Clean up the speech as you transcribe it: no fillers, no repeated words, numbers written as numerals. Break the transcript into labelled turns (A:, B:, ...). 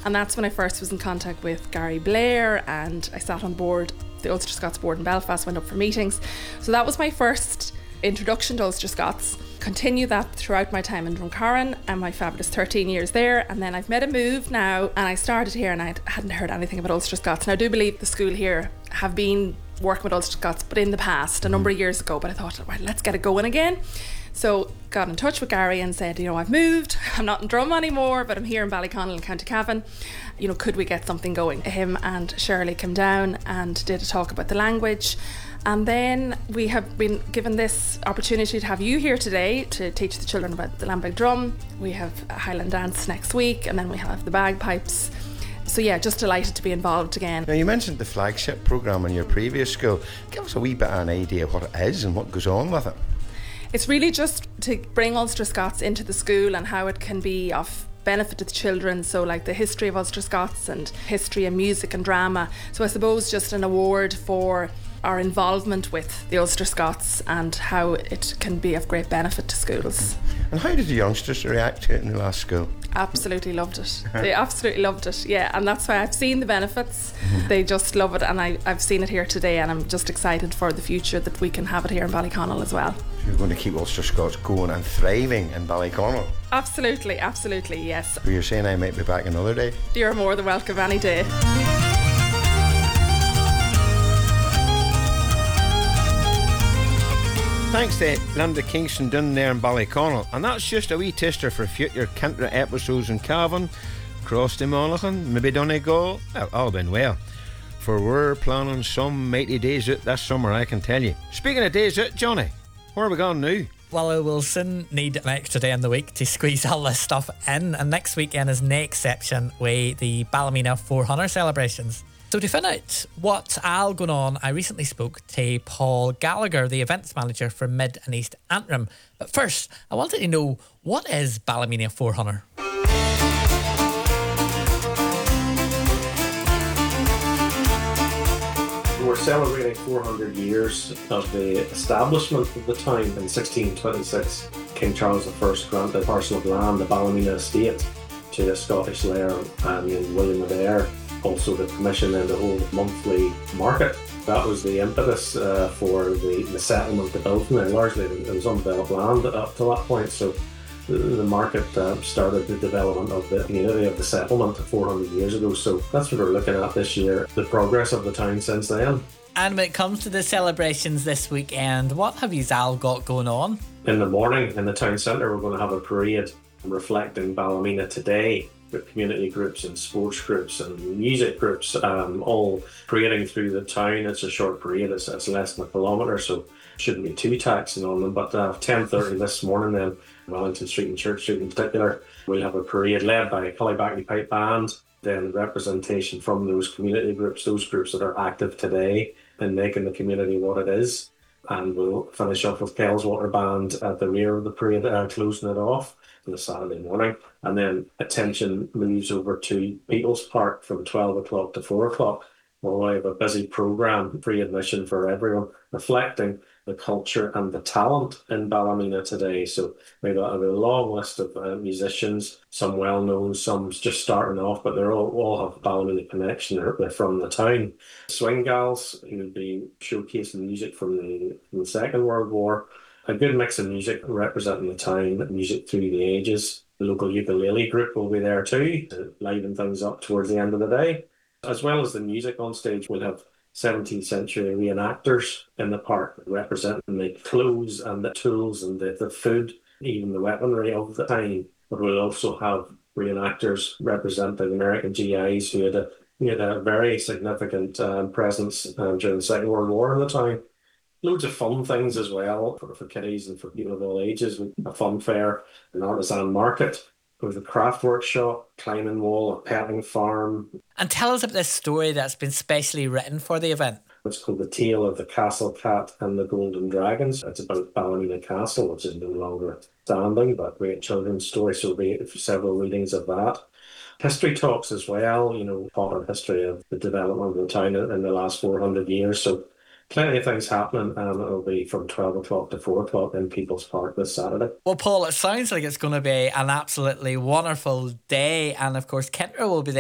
A: And that's when I first was in contact with Gary Blair, and I sat on board the Ulster Scots board in Belfast, went up for meetings. So that was my first introduction to Ulster Scots. Continue that throughout my time in Drumcarran and my fabulous 13 years there, and then I've made a move now and I started here and I hadn't heard anything about Ulster Scots. Now I do believe the school here have been working with Ulster Scots, but in the past, a number of years ago, but I thought, well, let's get it going again. So got in touch with Gary and said, I've moved, I'm not in Drum anymore, but I'm here in Ballyconnell in County Cavan. Could we get something going? Him and Shirley came down and did a talk about the language. And then we have been given this opportunity to have you here today to teach the children about the Lambic drum. We have a Highland dance next week, and then we have the bagpipes. So yeah, just delighted to be involved again.
B: Now, you mentioned the flagship programme in your previous school. Give us a wee bit of an idea of what it is and what goes on with it.
A: It's really just to bring Ulster Scots into the school and how it can be of benefit to the children. So like the history of Ulster Scots and history and music and drama. So I suppose just an award for our involvement with the Ulster Scots and how it can be of great benefit to schools.
B: And how did the youngsters react to it in the last school?
A: Absolutely loved it. They absolutely loved it, yeah. And that's why I've seen the benefits. They just love it, and I've seen it here today, and I'm just excited for the future that we can have it here in Ballyconnell as well.
B: So you're going to keep Ulster Scots going and thriving in Ballyconnell?
A: Absolutely, yes.
B: So you're saying I might be back another day?
A: You're more than welcome any day.
B: Thanks to Linda Kingston down there in Ballyconnell. And that's just a wee taster for future Kintra episodes in Cavan, Cross to Monaghan, maybe Donegal. Well, all been well. For we're planning some mighty days out this summer, I can tell you. Speaking of days out, Johnny, where are we going now?
C: Well, I will soon need an extra day in the week to squeeze all this stuff in. And next weekend is no exception with the Ballymena 400 celebrations. So to find out what's all going on, I recently spoke to Paul Gallagher, the events manager for Mid and East Antrim. But first, I wanted to know, what is Ballymena 400?
D: We're celebrating 400 years of the establishment of the town. In 1626, King Charles I granted a parcel of land, the Ballymena estate, to the Scottish laird named William Adair. Also the permission in the whole monthly market. That was the impetus for the settlement to build from there. Largely it was undeveloped land up to that point, so the market started the development of the community of the settlement 400 years ago. So that's what we're looking at this year, the progress of the town since then.
C: And when it comes to the celebrations this weekend, what have you all got going on?
D: In the morning in the town centre, we're going to have a parade reflecting Ballymena today, with community groups and sports groups and music groups all parading through the town. It's a short parade, it's less than a kilometre, so shouldn't be too taxing on them. But 10:30 this morning then, Wellington Street and Church Street in particular, we'll have a parade led by a Cullybackney Pipe Band, then representation from those community groups, those groups that are active today in making the community what it is. And we'll finish off with Pellswater Band at the rear of the parade, closing it off on the Saturday morning. And then attention moves over to Beatles Park from 12 o'clock to 4 o'clock. We'll have a busy programme, free admission for everyone, reflecting the culture and the talent in Ballymena today. So we've got a long list of musicians, some well-known, some just starting off, but they're all have Ballymena connection. They're from the town. Swing Gals, who will be showcasing music from the Second World War. A good mix of music representing the town, music through the ages. The local ukulele group will be there too, to liven things up towards the end of the day. As well as the music on stage, we'll have 17th century reenactors in the park representing the clothes and the tools and the food, even the weaponry of the time. But we'll also have reenactors representing American GIs who had a very significant presence during the Second World War in the town. Loads of fun things as well for kiddies and for people of all ages. A fun fair, an artisan market, with a craft workshop, climbing wall, a petting farm.
C: And tell us about this story that's been specially written for the event.
D: It's called The Tale of the Castle Cat and the Golden Dragons. It's about Ballymena Castle, which is no longer standing, but great children's story, so there'll be several readings of that. History talks as well, modern history of the development of the town in the last 400 years. So plenty of things happening, and it'll be from 12 o'clock to 4 o'clock in People's Park this Saturday.
C: Well, Paul, it sounds like it's going to be an absolutely wonderful day, and of course Kintra will be there